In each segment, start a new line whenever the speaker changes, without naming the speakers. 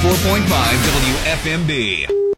94.5 WFMB.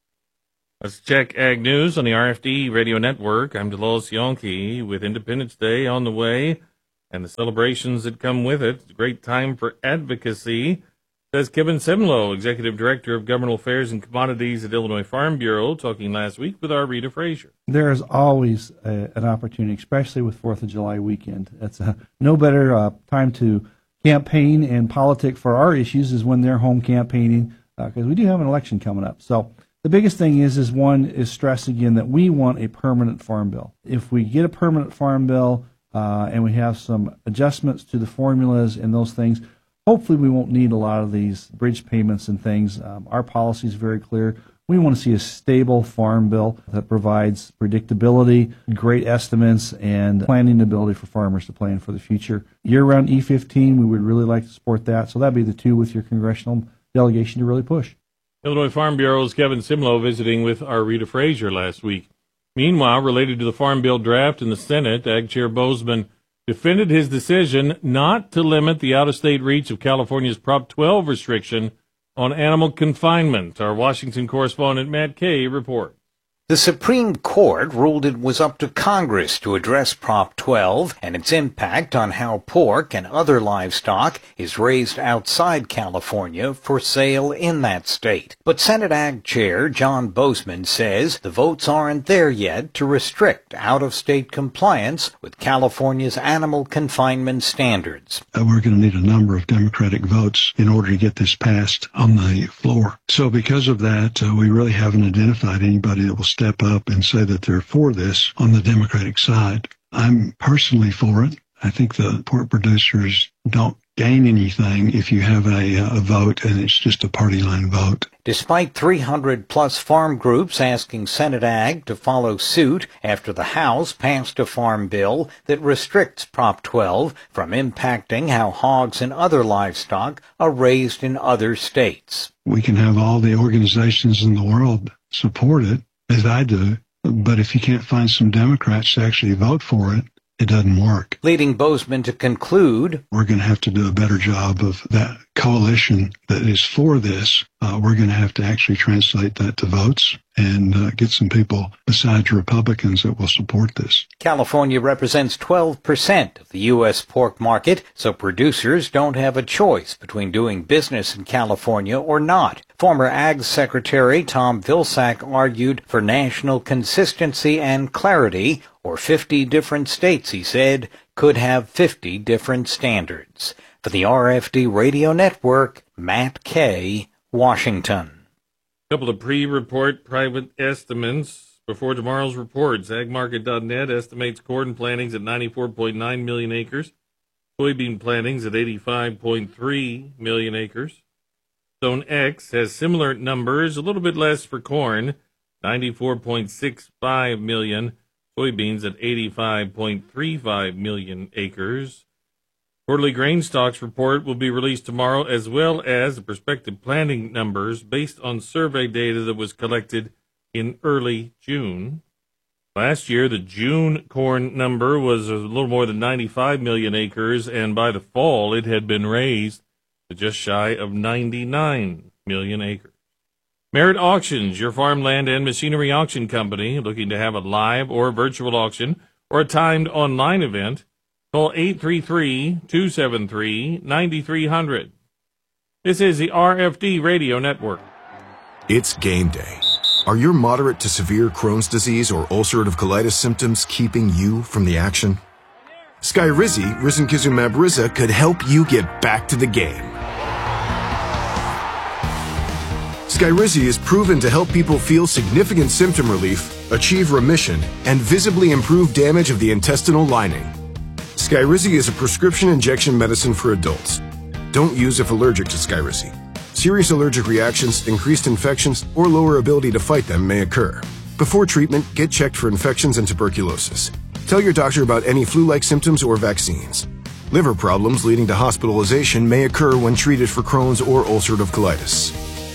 Let's check Ag News on the RFD Radio Network. I'm Delos Yonke with Independence Day on the way and the celebrations that come with it. It's a great time for advocacy, says Kevin Simlow, Executive Director of Governmental Affairs and Commodities at Illinois Farm Bureau, talking last week with our Rita Frazier.
There is always an opportunity, especially with 4th of July weekend. It's no better time to campaign and politic for our issues is when they're home campaigning, because we do have an election coming up. So the biggest thing is one is stress again that we want a permanent farm bill. If we get a permanent farm bill and we have some adjustments to the formulas and those things, hopefully we won't need a lot of these bridge payments and things. Our policy is very clear. We want to see a stable farm bill that provides predictability, great estimates, and planning ability for farmers to plan for the future. Year-round E15, we would really like to support that. So that'd be the two with your congressional delegation to really push.
Illinois Farm Bureau's Kevin Simlow visiting with our Rita Frazier last week. Meanwhile, related to the Farm Bill draft in the Senate, Ag Chair Bozeman defended his decision not to limit the out-of-state reach of California's Prop 12 restriction on animal confinement. Our Washington correspondent Matt Kay reports.
The Supreme Court ruled it was up to Congress to address Prop 12 and its impact on how pork and other livestock is raised outside California for sale in that state. But Senate Ag Chair John Bozeman says the votes aren't there yet to restrict out-of-state compliance with California's animal confinement standards.
We're going to need a number of Democratic votes in order to get this passed on the floor. So because of that, we really haven't identified anybody that will step up and say that they're for this on the Democratic side. I'm personally for it. I think the pork producers don't gain anything if you have a vote and it's just a party line vote.
Despite 300-plus farm groups asking Senate Ag to follow suit after the House passed a farm bill that restricts Prop 12 from impacting how hogs and other livestock are raised in other states.
We can have all the organizations in the world support it, as I do, but if you can't find some Democrats to actually vote for it, it doesn't work.
Leading Bozeman to conclude,
we're going to have to do a better job of that coalition that is for this. We're going to have to actually translate that to votes and get some people besides Republicans that will support this.
California represents 12% of the U.S. pork market, so producers don't have a choice between doing business in California or not. Former Ag Secretary Tom Vilsack argued for national consistency and clarity, or 50 different states, he said, could have 50 different standards. For the RFD Radio Network, Matt Kay, Washington.
A couple of pre-report private estimates before tomorrow's reports. AgMarket.net estimates corn plantings at 94.9 million acres, soybean plantings at 85.3 million acres. Zone X has similar numbers, a little bit less for corn, 94.65 million, soybeans at 85.35 million acres. Quarterly grain stocks report will be released tomorrow, as well as the prospective planting numbers based on survey data that was collected in early June. Last year, the June corn number was a little more than 95 million acres, and by the fall, it had been raised to just shy of 99 million acres. Merit Auctions, your farmland and machinery auction company, looking to have a live or virtual auction or a timed online event. Call 833-273-9300. This is the RFD Radio Network.
It's game day. Are your moderate to severe Crohn's disease or ulcerative colitis symptoms keeping you from the action? Skyrizi, risankizumab Riza, could help you get back to the game. Skyrizi is proven to help people feel significant symptom relief, achieve remission, and visibly improve damage of the intestinal lining. Skyrizi is a prescription injection medicine for adults. Don't use if allergic to Skyrizi. Serious allergic reactions, increased infections, or lower ability to fight them may occur. Before treatment, get checked for infections and tuberculosis. Tell your doctor about any flu-like symptoms or vaccines. Liver problems leading to hospitalization may occur when treated for Crohn's or ulcerative colitis.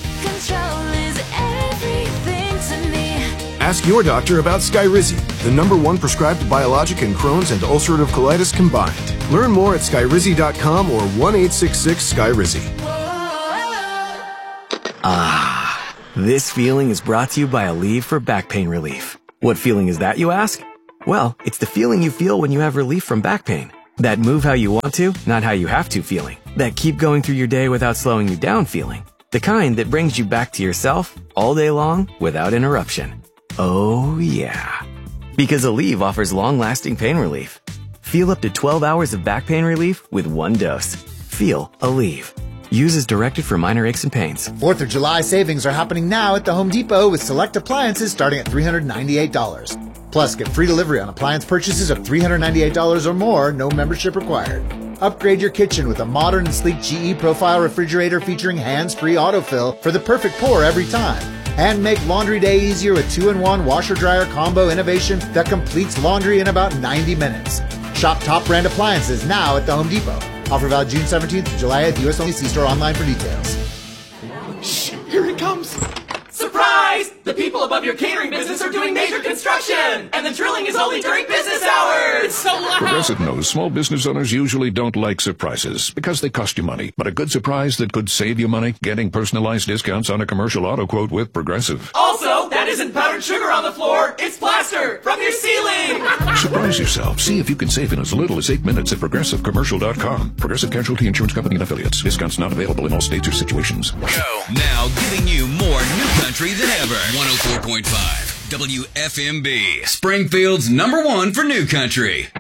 Ask your doctor about Skyrizi, the #1 prescribed biologic in Crohn's and ulcerative colitis combined. Learn more at skyrizi.com or 1-866-SKYRIZI.
Ah, this feeling is brought to you by Aleve for back pain relief. What feeling is that, you ask? Well, it's the feeling you feel when you have relief from back pain. That move how you want to, not how you have to feeling. That keep going through your day without slowing you down feeling. The kind that brings you back to yourself all day long without interruption. Oh yeah. Because Aleve offers long-lasting pain relief. Feel up to 12 hours of back pain relief with one dose. Feel Aleve. Use as directed for minor aches and pains.
4th of July savings are happening now at the Home Depot with select appliances starting at $398. Plus, get free delivery on appliance purchases of $398 or more, no membership required. Upgrade your kitchen with a modern and sleek GE Profile refrigerator featuring hands-free autofill for the perfect pour every time. And make laundry day easier with 2-in-1 washer-dryer combo innovation that completes laundry in about 90 minutes. Shop top brand appliances now at the Home Depot. Offer valid June 17th to July 8th. U.S. only. See store online for details.
Shh! Here it comes! Surprise! The people above your catering business are doing major construction! And the drilling is only during business hours! It's so loud!
Progressive knows small business owners usually don't like surprises because they cost you money. But a good surprise that could save you money? Getting personalized discounts on a commercial auto quote with Progressive.
Also, that isn't powdered sugar on the floor, it's plaster from your ceiling!
Surprise yourself. See if you can save in as little as 8 minutes at ProgressiveCommercial.com. Progressive Casualty Insurance Company and Affiliates. Discounts not available in all states or situations.
Go! Now giving you more new country than ever. 104.5 WFMB. Springfield's #1 for new country.